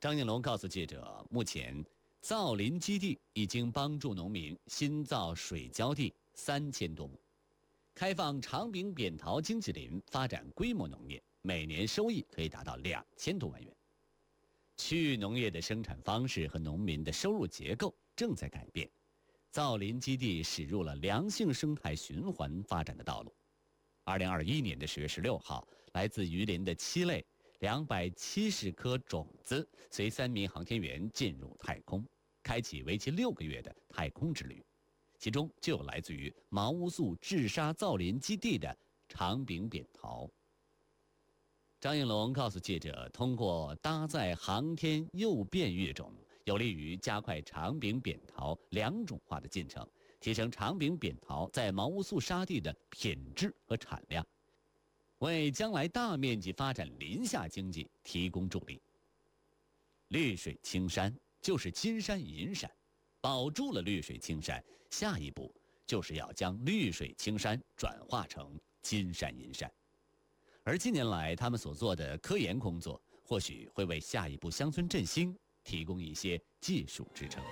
张应龙告诉记者，目前造林基地已经帮助农民新造水浇地3000多亩，开放长柄扁桃经济林发展规模农业，每年收益可以达到2000多万元。区域农业的生产方式和农民的收入结构正在改变，造林基地驶入了良性生态循环发展的道路。2021年10月16号，来自榆林的7类270颗种子随3名航天员进入太空，开启为期6个月的太空之旅，其中就有来自于毛乌素治沙造林基地的长柄扁桃。张应龙告诉记者，通过搭载航天诱变育种，有利于加快长柄扁桃两种化的进程，提升长柄扁桃在毛乌素沙地的品质和产量，为将来大面积发展林下经济提供助力。绿水青山就是金山银山，保住了绿水青山，下一步就是要将绿水青山转化成金山银山。而近年来他们所做的科研工作，或许会为下一步乡村振兴提供一些技术支撑。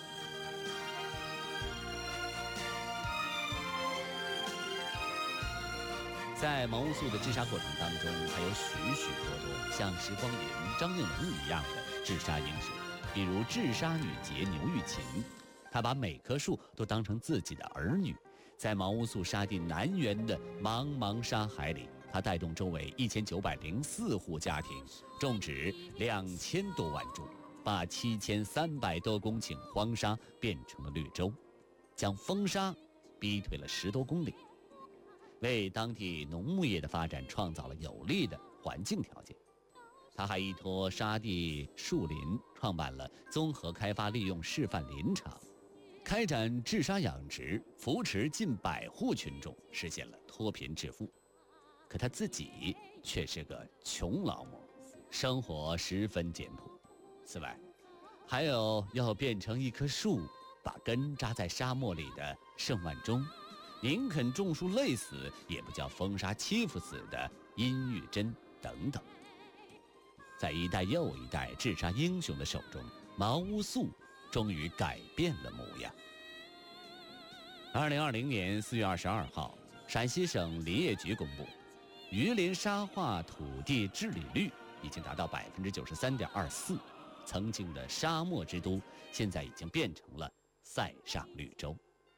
在毛乌素的治沙过程当中，还有许许多多像时光林、张应龙一样的治沙英雄，比如治沙女杰牛玉琴，她把每棵树都当成自己的儿女，在毛乌素沙地南缘的茫茫沙海里，她带动周围1904户家庭种植2000多万株，把7300多公顷荒沙变成了绿洲，将风沙逼退了10多公里，为当地农牧业的发展创造了有利的环境条件。他还依托沙地树林，创办了综合开发利用示范林场，开展治沙养殖，扶持近100户群众，实现了脱贫致富。可他自己却是个穷老母，生活十分简朴。此外，还有要变成一棵树，把根扎在沙漠里的盛万忠，宁肯种树累死，也不叫风沙欺负死的殷玉珍等等。在一代又一代治沙英雄的手中，毛乌素终于改变了模样。2020年4月22号，陕西省林业局公布，榆林沙化土地治理率已经达到93.24%，曾经的沙漠之都，现在已经变成了塞上绿洲。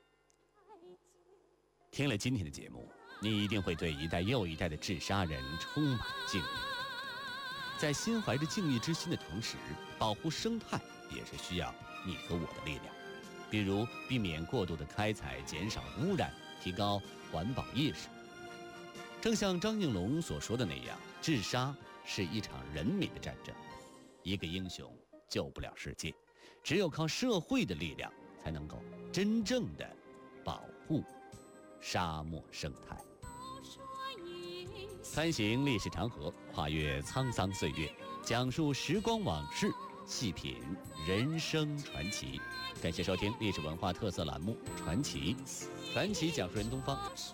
听了今天的节目，你一定会对一代又一代的治沙人充满敬意。在心怀着敬意之心的同时，保护生态也是需要你和我的力量。比如避免过度的开采，减少污染，提高环保意识。正像张应龙所说的那样，治沙是一场人民的战争，一个英雄救不了世界，只有靠社会的力量，才能够真正的保护沙漠生态。穿行历史长河，跨越沧桑岁月，讲述时光往事，细品人生传奇。感谢收听历史文化特色栏目《传奇》，传奇讲述人东方。